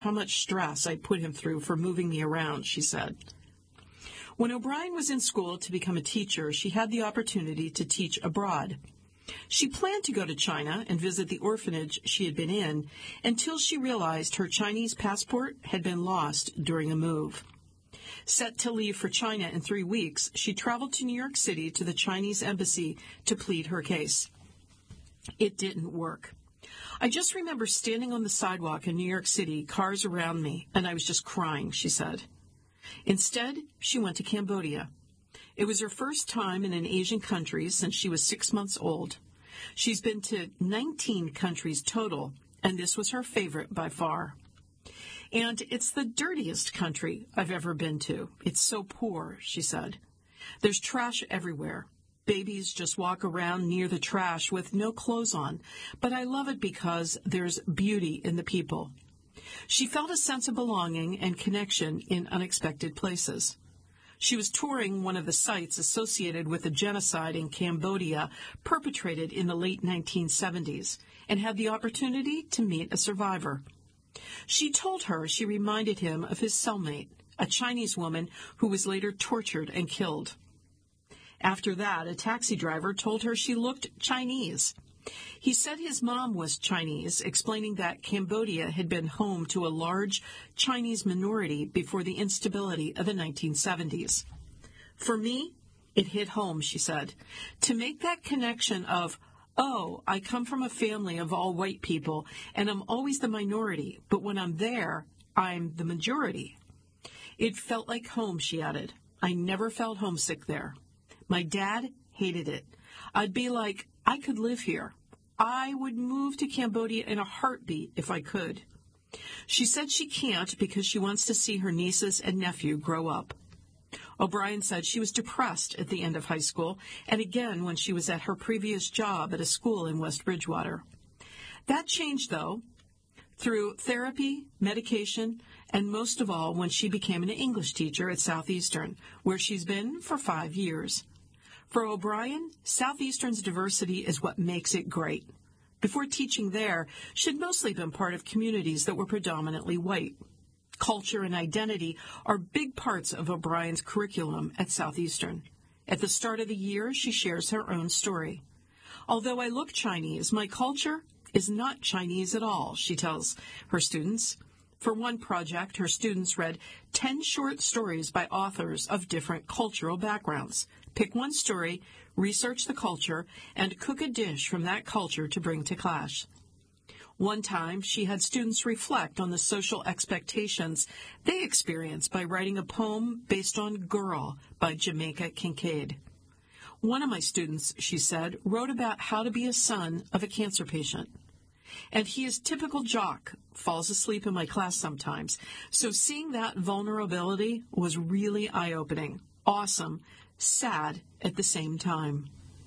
how much stress I put him through for moving me around, she said. When O'Brien was in school to become a teacher, she had the opportunity to teach abroad. She planned to go to China and visit the orphanage she had been in until she realized her Chinese passport had been lost during a move. Set to leave for China in 3 weeks, she traveled to New York City to the Chinese embassy to plead her case. It didn't work. I just remember standing on the sidewalk in New York City, cars around me, and I was just crying, she said. Instead, she went to Cambodia. It was her first time in an Asian country since she was 6 months old. She's been to 19 countries total, and this was her favorite by far. And it's the dirtiest country I've ever been to. It's so poor, she said. There's trash everywhere. Babies just walk around near the trash with no clothes on, but I love it because there's beauty in the people. She felt a sense of belonging and connection in unexpected places. She was touring one of the sites associated with the genocide in Cambodia perpetrated in the late 1970s and had the opportunity to meet a survivor. She told her she reminded him of his cellmate, a Chinese woman who was later tortured and killed. After that, a taxi driver told her she looked Chinese. He said his mom was Chinese, explaining that Cambodia had been home to a large Chinese minority before the instability of the 1970s. For me, it hit home, she said. To make that connection of, oh, I come from a family of all white people, and I'm always the minority, but when I'm there, I'm the majority. It felt like home, she added. I never felt homesick there. My dad hated it. I'd be like, I could live here. I would move to Cambodia in a heartbeat if I could. She said she can't because she wants to see her nieces and nephew grow up. O'Brien said she was depressed at the end of high school and again when she was at her previous job at a school in West Bridgewater. That changed, though, through therapy, medication, and most of all when she became an English teacher at Southeastern, where she's been for 5 years. For O'Brien, Southeastern's diversity is what makes it great. Before teaching there, she'd mostly been part of communities that were predominantly white. Culture and identity are big parts of O'Brien's curriculum at Southeastern. At the start of the year, she shares her own story. Although I look Chinese, my culture is not Chinese at all, she tells her students. For one project, her students read 10 short stories by authors of different cultural backgrounds. Pick one story, research the culture, and cook a dish from that culture to bring to class. One time, she had students reflect on the social expectations they experienced by writing a poem based on Girl by Jamaica Kincaid. One of my students, she said, wrote about how to be a son of a cancer patient. And he is typical jock, falls asleep in my class sometimes. So seeing that vulnerability was really eye-opening, awesome, sad at the same time.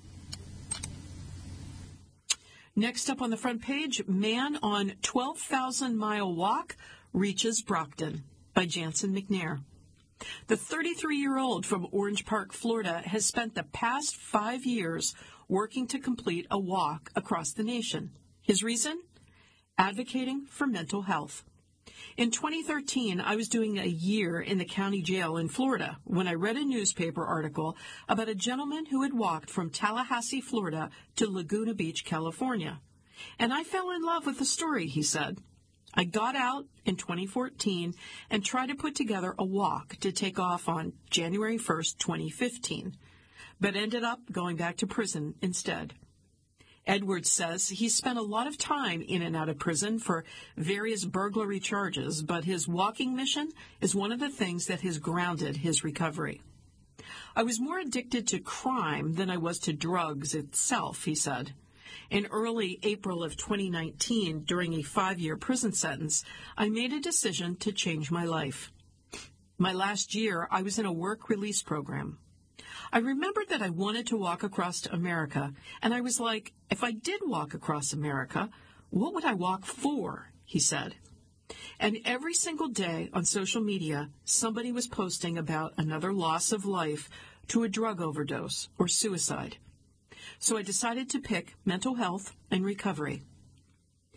Next up on the front page, Man on 12,000-mile walk reaches Brockton by Jansen McNair. The 33-year-old from Orange Park, Florida, has spent the past 5 years working to complete a walk across the nation. His reason? Advocating for mental health. In 2013, I was doing a year in the county jail in Florida when I read a newspaper article about a gentleman who had walked from Tallahassee, Florida to Laguna Beach, California. And I fell in love with the story, he said. I got out in 2014 and tried to put together a walk to take off on January 1st, 2015, but ended up going back to prison instead. Edwards says he spent a lot of time in and out of prison for various burglary charges, but his walking mission is one of the things that has grounded his recovery. I was more addicted to crime than I was to drugs itself, he said. In early April of 2019, during a 5-year prison sentence, I made a decision to change my life. My last year, I was in a work release program. I remembered that I wanted to walk across America, and I was like, if I did walk across America, what would I walk for, he said. And every single day on social media, somebody was posting about another loss of life to a drug overdose or suicide. So I decided to pick mental health and recovery.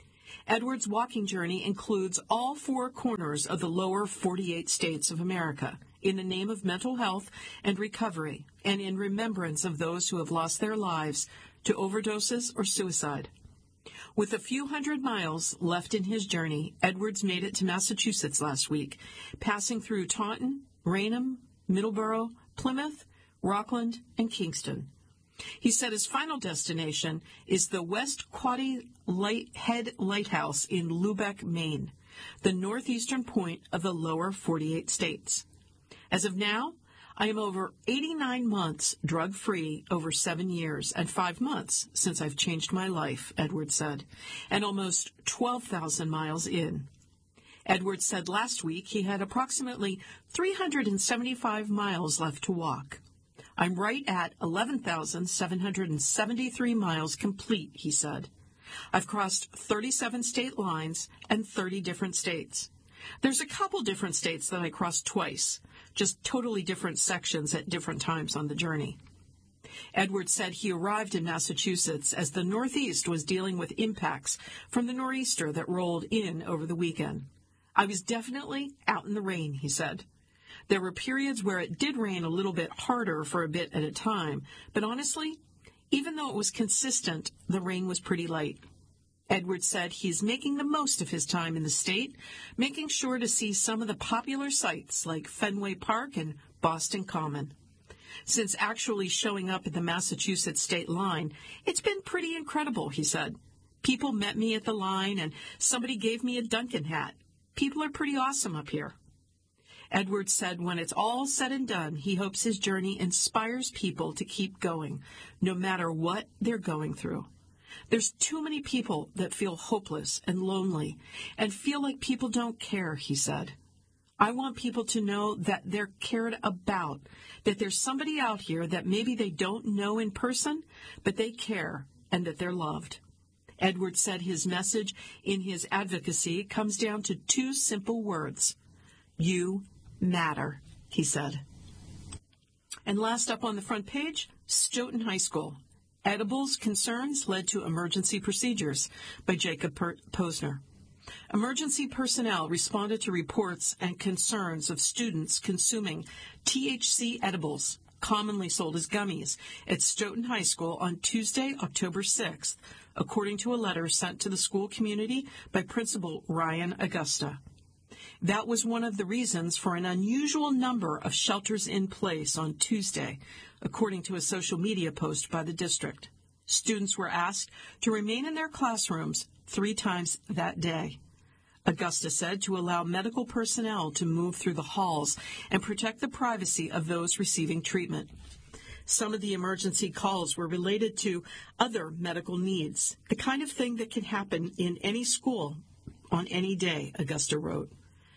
Edward's walking journey includes all 4 corners of the lower 48 states of America, in the name of mental health and recovery, and in remembrance of those who have lost their lives to overdoses or suicide. With a few hundred miles left in his journey, Edwards made it to Massachusetts last week, passing through Taunton, Raynham, Middleborough, Plymouth, Rockland, and Kingston. He said his final destination is the West Quoddy Head Lighthouse in Lubec, Maine, the northeastern point of the lower 48 states. As of now, I am over 89 months drug-free over 7 years and 5 months since I've changed my life, Edwards said, and almost 12,000 miles in. Edwards said last week he had approximately 375 miles left to walk. I'm right at 11,773 miles complete, he said. I've crossed 37 state lines and 30 different states. There's a couple different states that I crossed twice, just totally different sections at different times on the journey. Edwards said he arrived in Massachusetts as the Northeast was dealing with impacts from the nor'easter that rolled in over the weekend. I was definitely out in the rain, he said. There were periods where it did rain a little bit harder for a bit at a time, but honestly, even though it was consistent, the rain was pretty light. Edwards said he's making the most of his time in the state, making sure to see some of the popular sites like Fenway Park and Boston Common. Since actually showing up at the Massachusetts state line, it's been pretty incredible, he said. People met me at the line and somebody gave me a Duncan hat. People are pretty awesome up here. Edwards said when it's all said and done, he hopes his journey inspires people to keep going, no matter what they're going through. There's too many people that feel hopeless and lonely and feel like people don't care, he said. I want people to know that they're cared about, that there's somebody out here that maybe they don't know in person, but they care and that they're loved. Edwards said his message in his advocacy comes down to 2 simple words. You matter, he said. And last up on the front page, Stoughton High School. Edibles concerns led to emergency procedures by Jacob Posner. Emergency personnel responded to reports and concerns of students consuming THC edibles, commonly sold as gummies, at Stoughton High School on Tuesday, October 6th, according to a letter sent to the school community by Principal Ryan Augusta. That was one of the reasons for an unusual number of shelters in place on Tuesday, according to a social media post by the district. Students were asked to remain in their classrooms 3 times that day. Augusta said to allow medical personnel to move through the halls and protect the privacy of those receiving treatment. Some of the emergency calls were related to other medical needs, the kind of thing that can happen in any school on any day, Augusta wrote.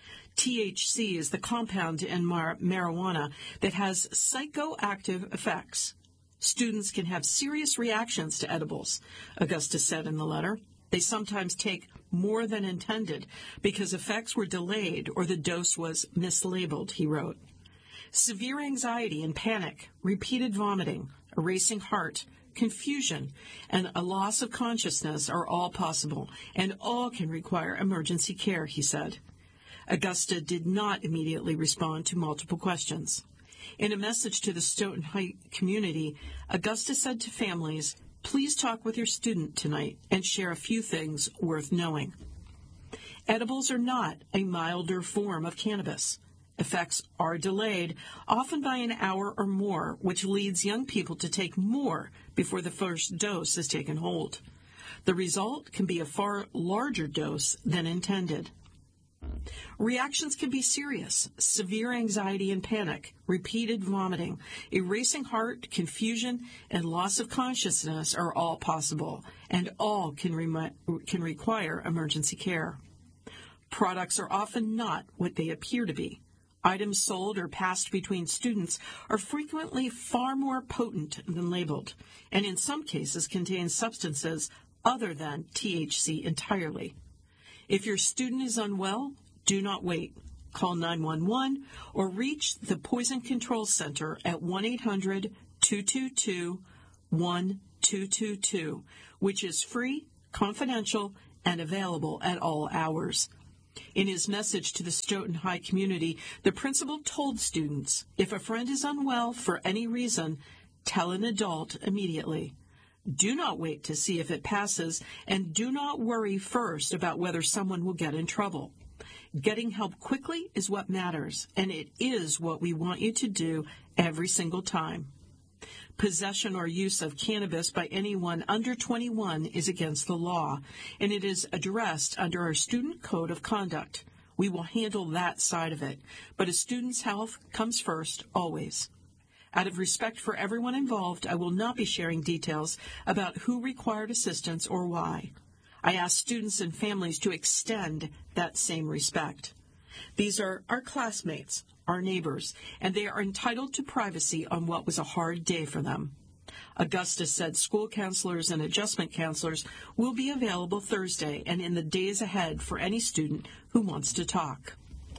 THC is the compound in marijuana that has psychoactive effects. Students can have serious reactions to edibles, Augusta said in the letter. They sometimes take more than intended because effects were delayed or the dose was mislabeled, he wrote. Severe anxiety and panic, repeated vomiting, a racing heart, confusion, and a loss of consciousness are all possible, and all can require emergency care, he said. Augusta did not immediately respond to multiple questions. In a message to the Stoughton High community, Augusta said to families, please talk with your student tonight and share a few things worth knowing. Edibles are not a milder form of cannabis. Effects are delayed, often by an hour or more, which leads young people to take more before the first dose is taken hold. The result can be a far larger dose than intended. Reactions can be serious. Severe anxiety and panic, repeated vomiting, a racing heart, confusion, and loss of consciousness are all possible, and all can require emergency care. Products are often not what they appear to be. Items sold or passed between students are frequently far more potent than labeled, and in some cases contain substances other than THC entirely. If your student is unwell, do not wait. Call 911 or reach the Poison Control Center at 1-800-222-1222, which is free, confidential, and available at all hours. In his message to the Stoughton High community, the principal told students, if a friend is unwell for any reason, tell an adult immediately. Do not wait to see if it passes, and do not worry first about whether someone will get in trouble. Getting help quickly is what matters, and it is what we want you to do every single time. Possession or use of cannabis by anyone under 21 is against the law, and it is addressed under our Student Code of Conduct. We will handle that side of it, but a student's health comes first, always. Out of respect for everyone involved, I will not be sharing details about who required assistance or why. I ask students and families to extend that same respect. These are our classmates, our neighbors, and they are entitled to privacy on what was a hard day for them. Augustus said school counselors and adjustment counselors will be available Thursday and in the days ahead for any student who wants to talk.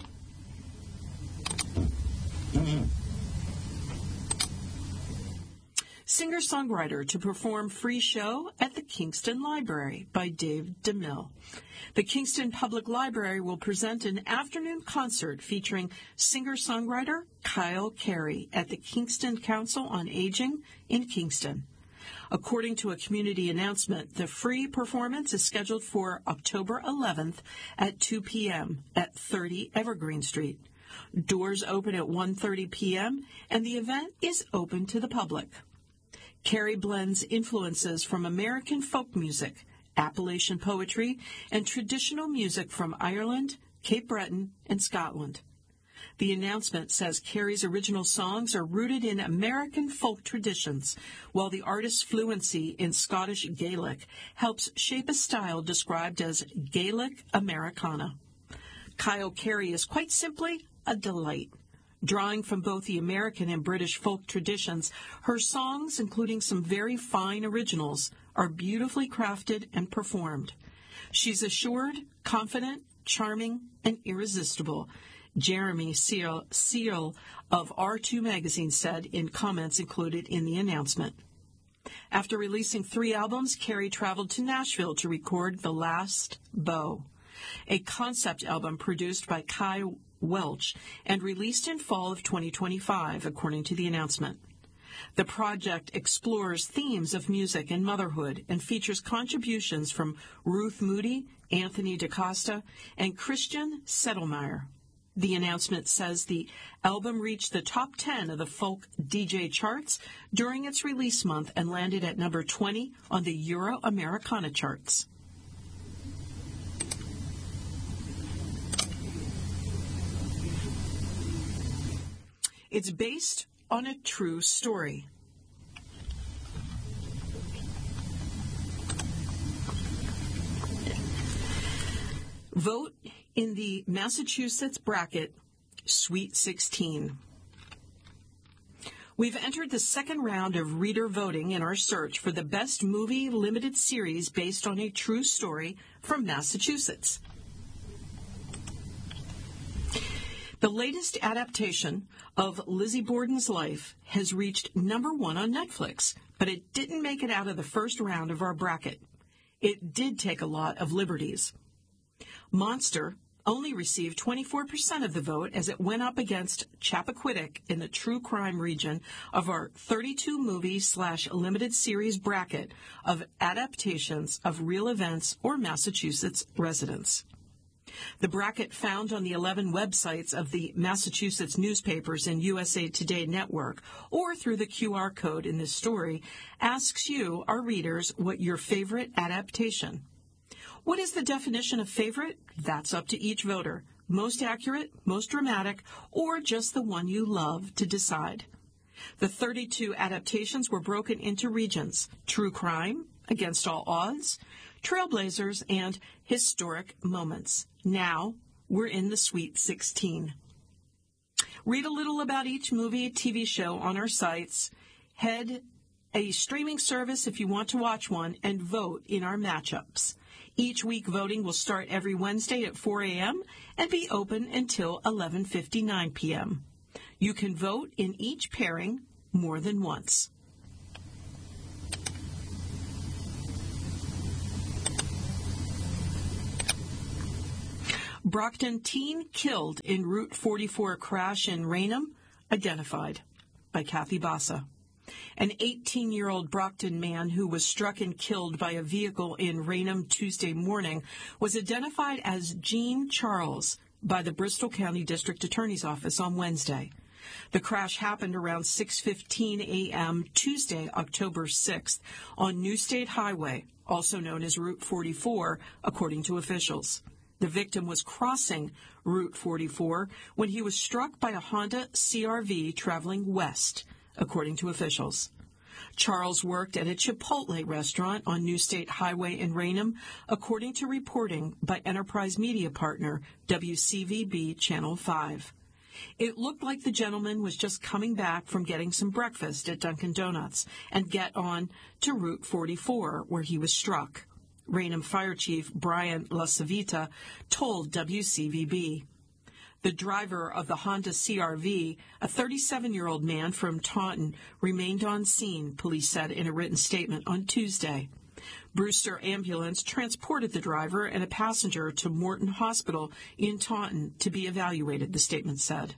Singer-songwriter to perform free show at the Kingston Library by Dave DeMille. The Kingston Public Library will present an afternoon concert featuring singer-songwriter Kyle Carey at the Kingston Council on Aging in Kingston. According to a community announcement, the free performance is scheduled for October 11th at 2 p.m. at 30 Evergreen Street. Doors open at 1:30 p.m., and the event is open to the public. Carey blends influences from American folk music, Appalachian poetry, and traditional music from Ireland, Cape Breton, and Scotland. The announcement says Carey's original songs are rooted in American folk traditions, while the artist's fluency in Scottish Gaelic helps shape a style described as Gaelic Americana. Kyle Carey is quite simply a delight. Drawing from both the American and British folk traditions, her songs, including some very fine originals, are beautifully crafted and performed. She's assured, confident, charming, and irresistible, Jeremy Seal of R2 Magazine said in comments included in the announcement. After releasing 3 albums, Carey traveled to Nashville to record The Last Bow, a concept album produced by Kai Welch and released in fall of 2025, according to the announcement. The project explores themes of music and motherhood and features contributions from Ruth Moody, Anthony DaCosta, and Christian Settlemeyer. The announcement says the album reached the top 10 of the folk DJ charts during its release month and landed at number 20 on the Euro Americana charts. It's based on a true story. Vote in the Massachusetts bracket, Sweet 16. We've entered the second round of reader voting in our search for the best movie limited series based on a true story from Massachusetts. The latest adaptation of Lizzie Borden's life has reached number 1 on Netflix, but it didn't make it out of the first round of our bracket. It did take a lot of liberties. Monster only received 24% of the vote as it went up against Chappaquiddick in the true crime region of our 32-movie/limited series bracket of adaptations of real events or Massachusetts residents. The bracket found on the 11 websites of the Massachusetts newspapers and USA Today network, or through the QR code in this story, asks you, our readers, what your favorite adaptation. What is the definition of favorite? That's up to each voter. Most accurate, most dramatic, or just the one you love to decide. The 32 adaptations were broken into regions: true crime, against all odds, trailblazers, and historic moments. Now, we're in the Sweet 16. Read a little about each movie, TV show on our sites. Head a streaming service if you want to watch one, and vote in our matchups. Each week, voting will start every Wednesday at 4 a.m. and be open until 11:59 p.m. You can vote in each pairing more than once. Brockton teen killed in Route 44 crash in Raynham, identified by Kathy Bassa. An 18-year-old Brockton man who was struck and killed by a vehicle in Raynham Tuesday morning was identified as Jean Charles by the Bristol County District Attorney's Office on Wednesday. The crash happened around 6:15 a.m. Tuesday, October 6th, on New State Highway, also known as Route 44, according to officials. The victim was crossing Route 44 when he was struck by a Honda CR-V traveling west, according to officials. Charles worked at a Chipotle restaurant on New State Highway in Raynham, according to reporting by Enterprise Media partner WCVB Channel 5. It looked like the gentleman was just coming back from getting some breakfast at Dunkin' Donuts and get on to Route 44, where he was struck. Raynham Fire Chief Brian LaCivita told WCVB. The driver of the Honda CR-V, a 37-year-old man from Taunton, remained on scene, police said in a written statement on Tuesday. Brewster Ambulance transported the driver and a passenger to Morton Hospital in Taunton to be evaluated, the statement said.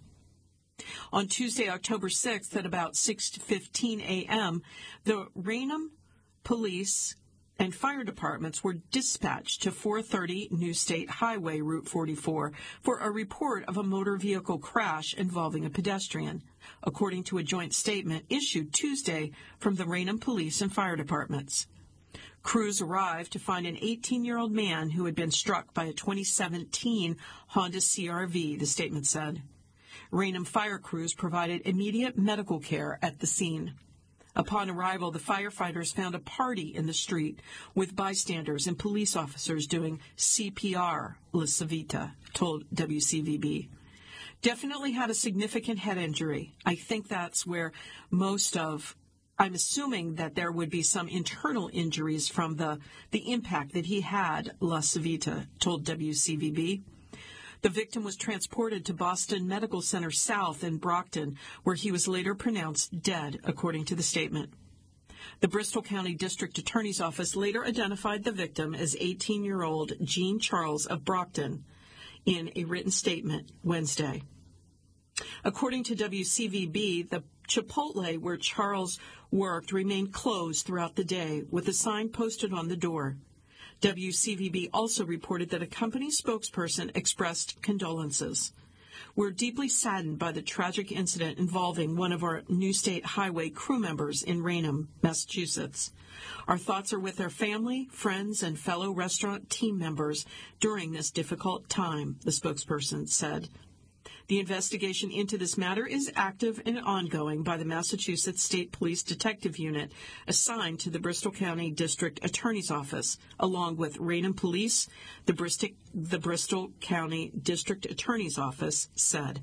On Tuesday, October 6th, at about 6:15 a.m., the Raynham Police and fire departments were dispatched to 430 New State Highway, Route 44, for a report of a motor vehicle crash involving a pedestrian, according to a joint statement issued Tuesday from the Raynham Police and fire departments. Crews arrived to find an 18-year-old man who had been struck by a 2017 Honda CR-V, the statement said. Raynham fire crews provided immediate medical care at the scene. Upon arrival, the firefighters found a party in the street with bystanders and police officers doing CPR, LaCivita told WCVB. Definitely had a significant head injury. I think that's where I'm assuming that there would be some internal injuries from the impact that he had, LaCivita told WCVB. The victim was transported to Boston Medical Center South in Brockton, where he was later pronounced dead, according to the statement. The Bristol County District Attorney's Office later identified the victim as 18-year-old Jean Charles of Brockton in a written statement Wednesday. According to WCVB, the Chipotle where Charles worked remained closed throughout the day, with a sign posted on the door. WCVB also reported that a company spokesperson expressed condolences. We're deeply saddened by the tragic incident involving one of our New State Highway crew members in Raynham, Massachusetts. Our thoughts are with their family, friends, and fellow restaurant team members during this difficult time, the spokesperson said. The investigation into this matter is active and ongoing by the Massachusetts State Police Detective Unit assigned to the Bristol County District Attorney's Office, along with Raynham Police, the Bristol County District Attorney's Office said.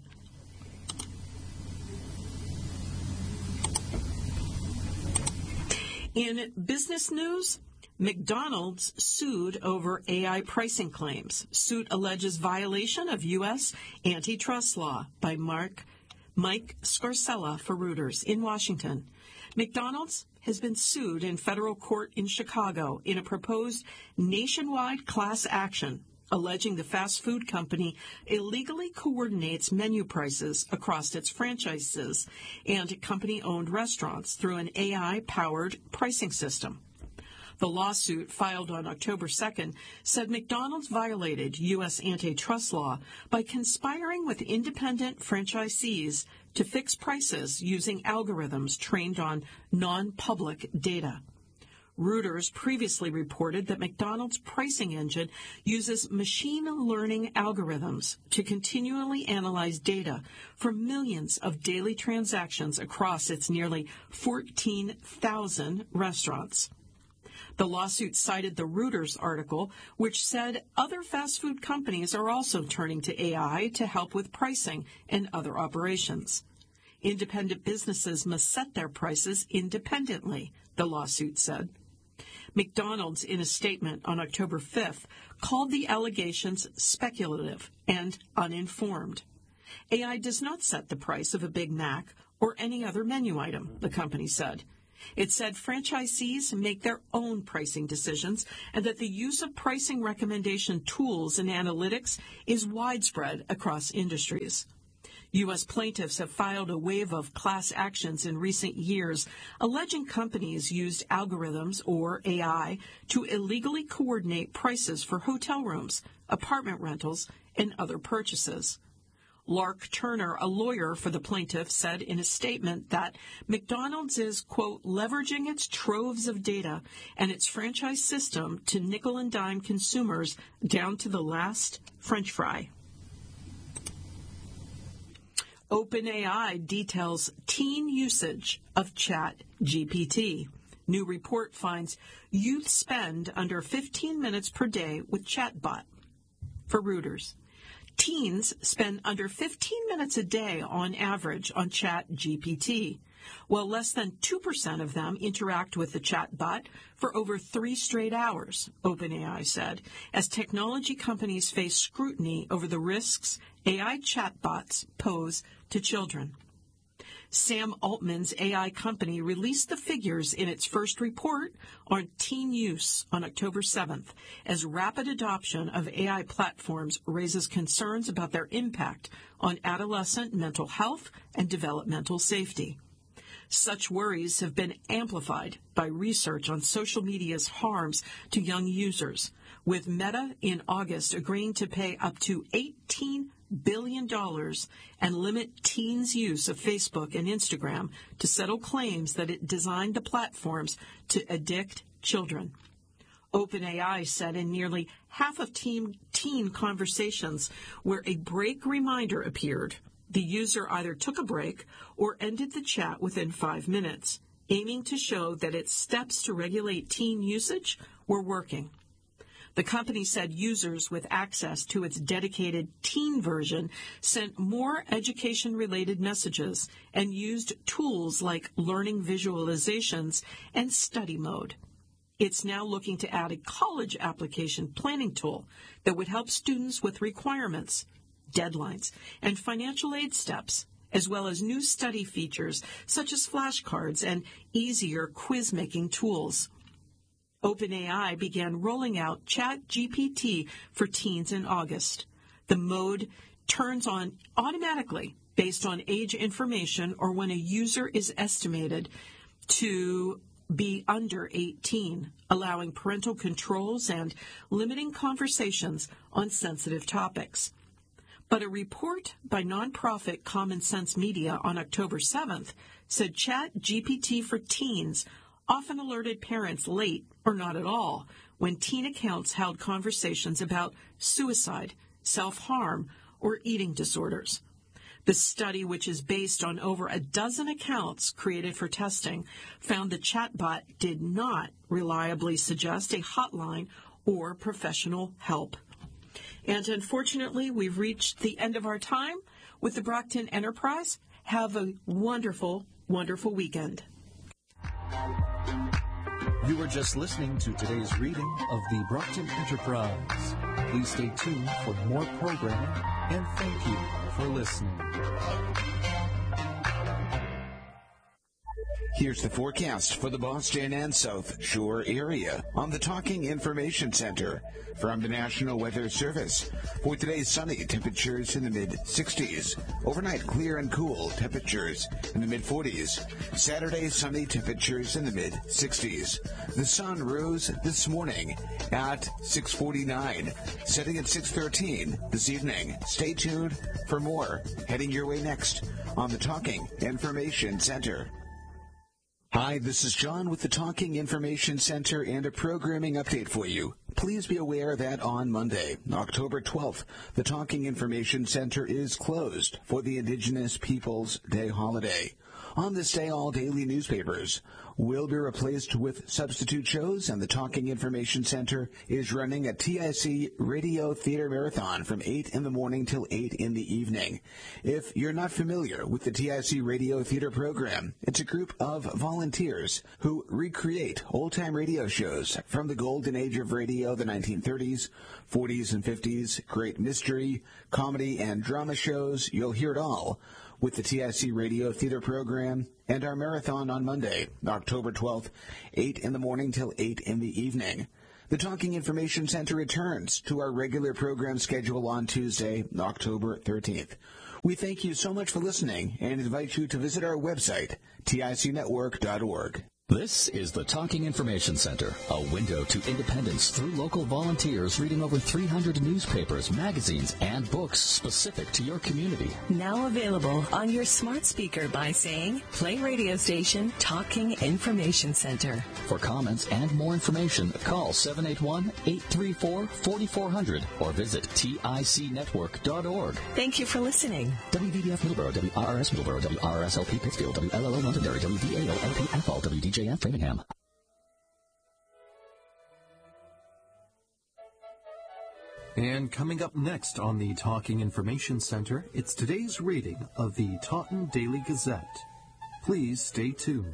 In business news, McDonald's sued over AI pricing claims. Suit alleges violation of U.S. antitrust law by Mike Scarcella for Reuters in Washington. McDonald's has been sued in federal court in Chicago in a proposed nationwide class action, alleging the fast food company illegally coordinates menu prices across its franchises and company-owned restaurants through an AI-powered pricing system. The lawsuit, filed on October 2nd, said McDonald's violated U.S. antitrust law by conspiring with independent franchisees to fix prices using algorithms trained on non-public data. Reuters previously reported that McDonald's pricing engine uses machine learning algorithms to continually analyze data from millions of daily transactions across its nearly 14,000 restaurants. The lawsuit cited the Reuters article, which said other fast food companies are also turning to AI to help with pricing and other operations. Independent businesses must set their prices independently, the lawsuit said. McDonald's, in a statement on October 5th, called the allegations speculative and uninformed. AI does not set the price of a Big Mac or any other menu item, the company said. It said franchisees make their own pricing decisions and that the use of pricing recommendation tools and analytics is widespread across industries. U.S. plaintiffs have filed a wave of class actions in recent years, alleging companies used algorithms, or AI, to illegally coordinate prices for hotel rooms, apartment rentals, and other purchases. Lark Turner, a lawyer for the plaintiff, said in a statement that McDonald's is, quote, leveraging its troves of data and its franchise system to nickel and dime consumers down to the last French fry. OpenAI details teen usage of ChatGPT. New report finds youth spend under 15 minutes per day with chatbot. For Reuters, teens spend under 15 minutes a day on average on ChatGPT, while less than 2% of them interact with the chatbot for over 3 straight hours, OpenAI said, as technology companies face scrutiny over the risks AI chatbots pose to children. Sam Altman's AI company released the figures in its first report on teen use on October 7th, as rapid adoption of AI platforms raises concerns about their impact on adolescent mental health and developmental safety. Such worries have been amplified by research on social media's harms to young users, with Meta in August agreeing to pay up to $18 billion and limit teens' use of Facebook and Instagram to settle claims that it designed the platforms to addict children. OpenAI said in nearly half of teen conversations where a break reminder appeared, the user either took a break or ended the chat within 5 minutes, aiming to show that its steps to regulate teen usage were working. The company said users with access to its dedicated teen version sent more education-related messages and used tools like learning visualizations and study mode. It's now looking to add a college application planning tool that would help students with requirements, deadlines, and financial aid steps, as well as new study features such as flashcards and easier quiz-making tools. OpenAI began rolling out ChatGPT for teens in August. The mode turns on automatically based on age information or when a user is estimated to be under 18, allowing parental controls and limiting conversations on sensitive topics. But a report by nonprofit Common Sense Media on October 7th said ChatGPT for teens often alerted parents late or not at all when teen accounts held conversations about suicide, self-harm, or eating disorders. The study, which is based on over a dozen accounts created for testing, found the chatbot did not reliably suggest a hotline or professional help. And unfortunately, we've reached the end of our time with the Brockton Enterprise. Have a wonderful, wonderful weekend. You were just listening to today's reading of the Brockton Enterprise. Please stay tuned for more programming, and thank you for listening. Here's the forecast for the Boston and South Shore area on the Talking Information Center from the National Weather Service. For today's sunny, temperatures in the mid-60s. Overnight, clear and cool, temperatures in the mid-40s. Saturday, sunny, temperatures in the mid-60s. The sun rose this morning at 6:49, setting at 6:13 this evening. Stay tuned for more heading your way next on the Talking Information Center. Hi, this is John with the Talking Information Center and a programming update for you. Please be aware that on Monday, October 12th, the Talking Information Center is closed for the Indigenous Peoples Day holiday. On this day, all daily newspapers will be replaced with substitute shows, and the Talking Information Center is running a TIC Radio Theater Marathon from 8 in the morning till 8 in the evening. If you're not familiar with the TIC Radio Theater program, it's a group of volunteers who recreate old-time radio shows from the golden age of radio, the 1930s, 40s, and 50s, great mystery, comedy, and drama shows. You'll hear it all. with the TIC Radio Theater program and our marathon on Monday, October 12th, 8 in the morning till 8 in the evening. The Talking Information Center returns to our regular program schedule on Tuesday, October 13th. We thank you so much for listening and invite you to visit our website, ticnetwork.org. This is the Talking Information Center, a window to independence through local volunteers reading over 300 newspapers, magazines, and books specific to your community. Now available on your smart speaker by saying, play radio station Talking Information Center. For comments and more information, call 781-834-4400 or visit ticnetwork.org. Thank you for listening. WVDF Middleborough, WRRS Middleborough, WRRSLP Pittsfield, WLLO Londonderry, WVAO-LP Athol, WDJF Framingham. And coming up next on the Talking Information Center, it's today's reading of the Taunton Daily Gazette. Please stay tuned.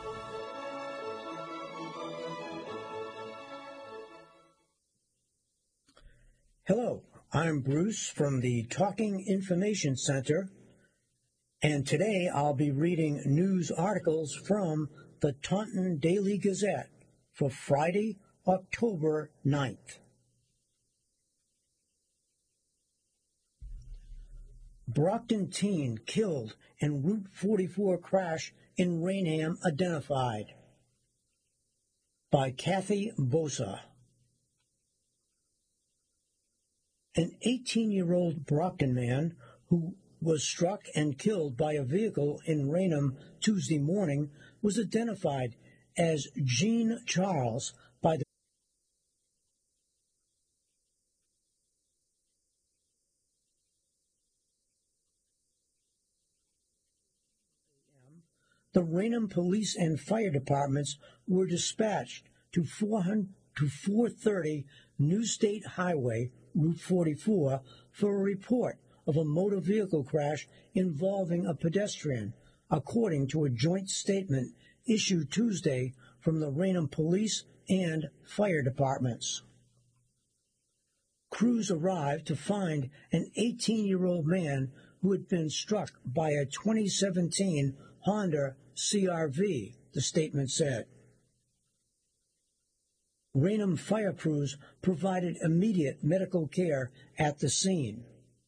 Hello, I'm Bruce from the Talking Information Center, and today I'll be reading news articles from the Taunton Daily Gazette for Friday, October 9th. Brockton teen killed in Route 44 crash in Raynham identified. By Kathy Bosa. An 18-year-old Brockton man who was struck and killed by a vehicle in Raynham Tuesday morning was identified as Gene Charles by the Raynham Police and Fire Departments were dispatched to 430 New State Highway, Route 44, for a report of a motor vehicle crash involving a pedestrian, according to a joint statement issued Tuesday from the Raynham Police and Fire Departments. Crews arrived to find an 18-year-old man who had been struck by a 2017 Honda CR-V, the statement said. Raynham fire crews provided immediate medical care at the scene.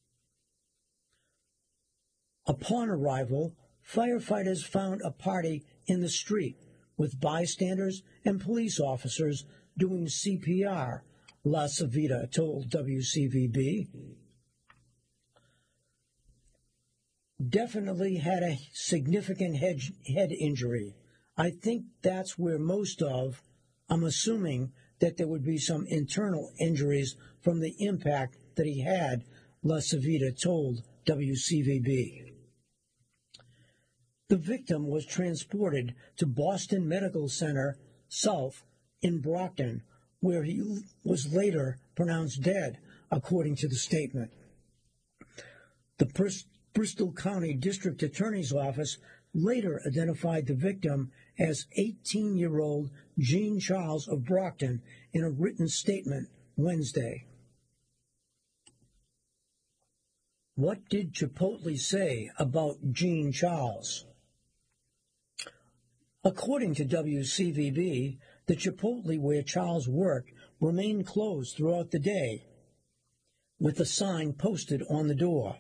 Upon arrival, firefighters found a party in the street with bystanders and police officers doing CPR, La Savita told WCVB. Definitely had a significant head injury. I think that's where I'm assuming that there would be some internal injuries from the impact that he had, La Savita told WCVB. The victim was transported to Boston Medical Center South in Brockton, where he was later pronounced dead, according to the statement. The Bristol County District Attorney's Office later identified the victim as 18-year-old Gene Charles of Brockton in a written statement Wednesday. What did Chipotle say about Gene Charles? According to WCVB, the Chipotle where Charles worked remained closed throughout the day, with a sign posted on the door.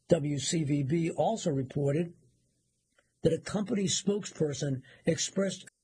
WCVB also reported that a company spokesperson expressed